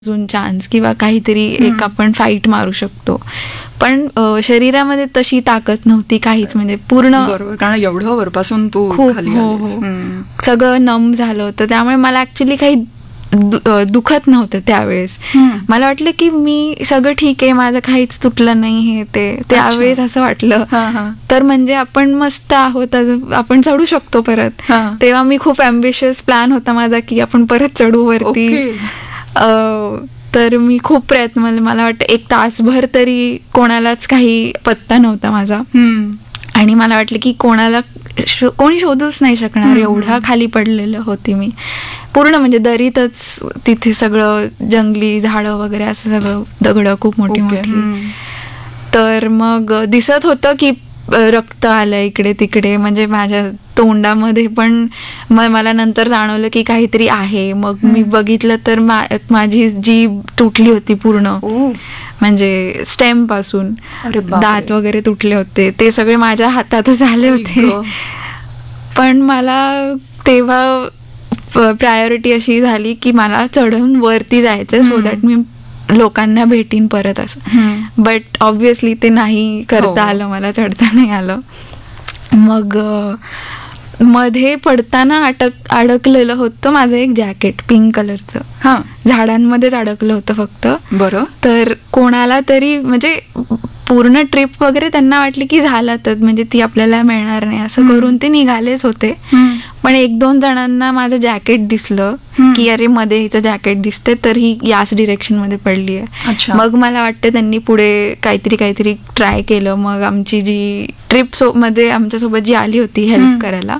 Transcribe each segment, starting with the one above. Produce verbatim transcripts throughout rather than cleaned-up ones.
अजून चान्स किंवा काहीतरी एक आपण फाईट मारू शकतो. पण अ, शरीरामध्ये तशी ताकद नव्हती काहीच, म्हणजे पूर्ण बरोबर, कारण एवढं वरपासून तू खूप खाली हो आलीस. हो हम्म. सगळं नम झालं होतं. त्यामुळे मला ऍक्च्युली काही दु- अ, दुखत नव्हतं त्यावेळेस. हम्म. मला वाटलं की मी सगळं ठीक आहे, माझं काहीच तुटलं नाही हे ते त्यावेळेस असं वाटलं. हा, हा. तर म्हणजे आपण मस्त आहोत, अजून आपण चढू शकतो परत. हा. तेव्हा मी खूप अम्बिशियस प्लॅन होता माझा की आपण परत चढू वरती. ओके. अ, तर मी खूप प्रयत्न, मला मला वाटतं एक तासभर तरी कोणालाच काही पत्ता नव्हता माझा. हम्म. आणि मला वाटलं की कोणाला शो- कोणी शोधूच नाही शकणार, हम्म, एवढा खाली पडलेलं होती मी पूर्ण, म्हणजे दरीतच. तिथे सगळं जंगली झाडं वगैरे असं सगळं, दगडं खूप मोठी ओके. मोठी. हम्म. तर मग दिसत होतं की अ, रक्त आलं इकडे तिकडे, म्हणजे माझ्या तोंडामध्ये पण. मग मला नंतर जाणवलं की काहीतरी आहे. मग मी बघितलं तर मा माझी जीभ तुटली होती पूर्ण, ओ. म्हणजे स्टेम पासून. अरे बापरे. दात वगैरे तुटले होते, ते सगळे माझ्या हातातच आले होते. आई गं. पण मला तेव्हा प्रायोरिटी अशी झाली की मला चढून वरती जायचं, सो दॅट मी लोकांना भेटीन परत असं. हम्म. बट ऑब्विसली ते नाही करता हो. आलं, मला चढता नाही आलं. मग अ, मध्ये पडताना अटक अडकलेलं होतं माझं एक जॅकेट पिंक कलरचं, हा. झाडांमध्येच अडकलं होतं फक्त. बरं. तर कोणाला तरी म्हणजे पूर्ण ट्रिप वगैरे त्यांना वाटली की झालं, तर म्हणजे ती आपल्याला मिळणार नाही असं करून ते निघालेच होते. हम्म. पण एक दोन जणांना माझं जॅकेट दिसलं हम्म. की अरे मध्ये हिचं जॅकेट दिसते, तर ही याच डिरेक्शन मध्ये पडली आहे. अच्छा. मग मला वाटतं त्यांनी पुढे काहीतरी काहीतरी ट्राय केलं. मग आमची जी ट्रिप सो मध्ये आमच्यासोबत जी आली होती हम्म. हेल्प करायला,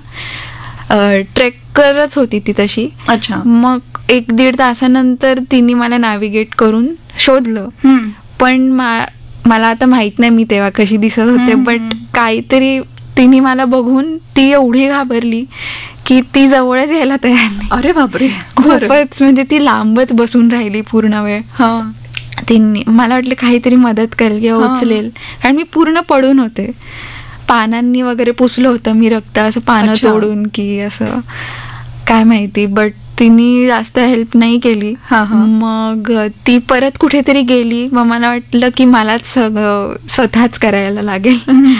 ट्रेकरच होती ती तशी. अच्छा. मग एक दीड तासानंतर तिने मला नॅव्हिगेट करून शोधलं. हम्म. पण मा- मला आता माहित नाही मी तेव्हा कशी दिसत होते, हम्म, बट हम्म. काहीतरी तिने मला बघून ती एवढी घाबरली की ती जवळच यायला तयार नाही. अरे बापरे. खूपच, म्हणजे ती लांबच बसून राहिली पूर्ण वेळ. हा. तिने मला वाटलं काहीतरी मदत करेल किंवा हा. उचलेल, कारण मी पूर्ण पडून होते. पानांनी वगैरे पुसलं होतं मी रक्त, असं पानं अच्छा. तोडून की असं काय माहिती. बट तिने जास्त हेल्प नाही केली. हा, हा. मग ती परत कुठेतरी गेली. मग मला वाटलं की मलाच सगळं स्वतःच करायला लागेल.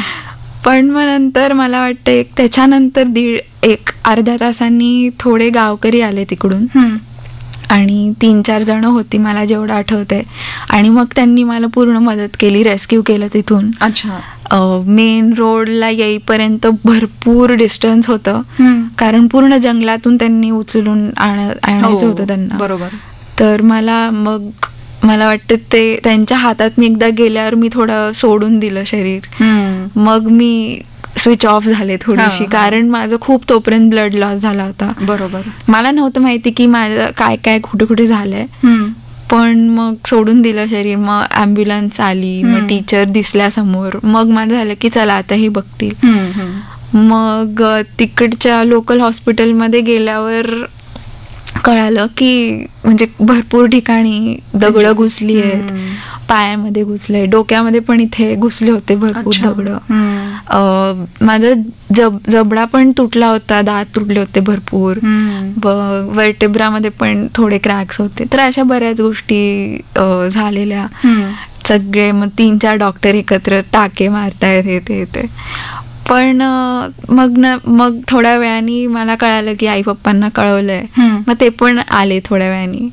पण मग नंतर मला वाटतं एक त्याच्यानंतर दीड एक अर्ध्या तासांनी थोडे गावकरी आले तिकडून, हम्म. आणि तीन चार जण होती मला जेवढं आठवतंय. आणि मग त्यांनी मला पूर्ण मदत केली, रेस्क्यू केलं तिथून. अच्छा. मेन रोडला येईपर्यंत भरपूर डिस्टन्स होतं, हम्म. कारण पूर्ण जंगलातून त्यांनी उचलून आण- आणायचं हो, होतं त्यांना. बरोबर. तर मला मग मला वाटतं ते त्यांच्या हातात मी एकदा गेल्यावर मी थोडं सोडून दिलं शरीर. हम्म. मग मी स्विच ऑफ झाले थोडीशी, हा, हा. कारण कारण माझं खूप तोपर्यंत ब्लड लॉस झाला होता. बरोबर. मला नव्हतं माहिती की माझं काय काय कुठे कुठे झालंय. हम्म. पण मग सोडून दिलं शरीर. मग ॲम्ब्युलन्स आली, मग हम्म. टीचर दिसल्या समोर. मग माझं झालं की चला आता हे बघतील. हम्म. हम्म. मग तिकडच्या लोकल हॉस्पिटलमध्ये गेल्यावर कळालं की म्हणजे भरपूर ठिकाणी दगडं घुसली आहेत, हम्म. पायामध्ये घुसले, डोक्यामध्ये पण इथे घुसले होते भरपूर अच्छा. दगडं. हम्म. अं, माझा जब जबडा पण तुटला होता, दात तुटले होते भरपूर. हम्म. वर्टेब्रामध्ये पण थोडे क्रॅक्स होते. तर अशा बऱ्याच गोष्टी अं, झालेल्या. हम्म. सगळे मग तीन चार डॉक्टर एकत्र टाके मारतायत हे ते ते. पण अं, मग न मग थोड्या वेळाने मला कळालं की आई पप्पांना कळवलंय. हम्म. मग ते पण आले थोड्या वेळाने.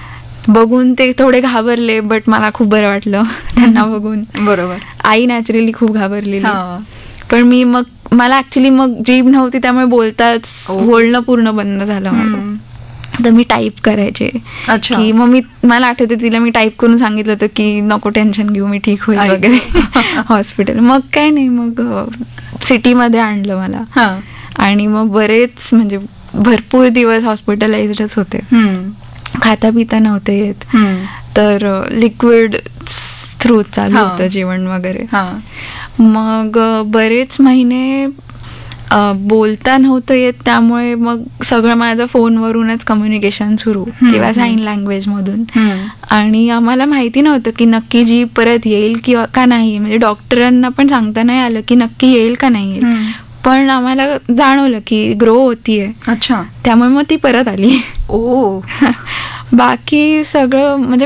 बघून ते थोडे घाबरले, बट मला खूप बरं वाटलं त्यांना बघून. बरोबर. आई नॅचरली खूप घाबरलेली. हा. पण मी मग मला ऍक्च्युली मग जीभ नव्हती, त्यामुळे बोलताच ओ. बोलणं पूर्ण बंद झालं माझं. हम्म. तर मी टाईप करायचे अच्छा. की मग मी मला आठवते तिला मी टाईप करून सांगितलं होतं की नको टेन्शन घेऊ, मी ठीक होईल आई. वगैरे हॉस्पिटल. मग काय नाही, मग सिटीमध्ये आणलं मला. हा. आणि मग बरेच म्हणजे भरपूर दिवस हॉस्पिटलाइज्डच होते. हम्म. खाता पिता नव्हते येत. हम्म. तर लिक्विड थ्रू चालू हा. होतं जेवण वगैरे. हा. मग बरेच महिने अ, बोलता नव्हतं येत, त्यामुळे मग सगळं माझं फोनवरूनच कम्युनिकेशन सुरू किंवा साईन लँग्वेज मधून. हम्म. आणि आम्हाला माहिती नव्हतं की नक्की जी परत येईल किंवा का नाही, म्हणजे डॉक्टरांना पण सांगता नाही आलं की नक्की येईल का नाही येईल. हम्म. पण आम्हाला जाणवलं की ग्रो होतीये, अच्छा. त्यामुळे मग ती परत आली. ओ. बाकी सगळं म्हणजे